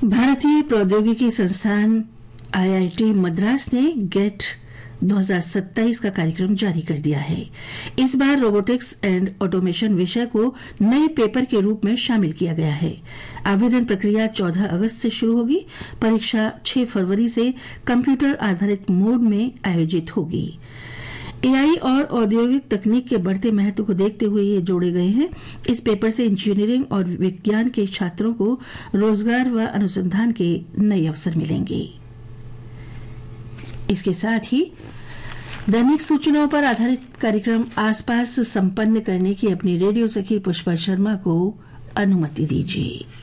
भारतीय प्रौद्योगिकी संस्थान आईआईटी मद्रास ने गेट 2027 का कार्यक्रम जारी कर दिया है। इस बार रोबोटिक्स एंड ऑटोमेशन विषय को नए पेपर के रूप में शामिल किया गया है। आवेदन प्रक्रिया 14 अगस्त से शुरू होगी। परीक्षा 6 फरवरी से कंप्यूटर आधारित मोड में आयोजित होगी। एआई और औद्योगिक तकनीक के बढ़ते महत्व को देखते हुए ये जोड़े गए हैं। इस पेपर से इंजीनियरिंग और विज्ञान के छात्रों को रोजगार व अनुसंधान के नए अवसर मिलेंगे। इसके साथ ही दैनिक सूचनाओं पर आधारित कार्यक्रम आसपास संपन्न करने की अपनी रेडियो सखी पुष्पा शर्मा को अनुमति दीजिए।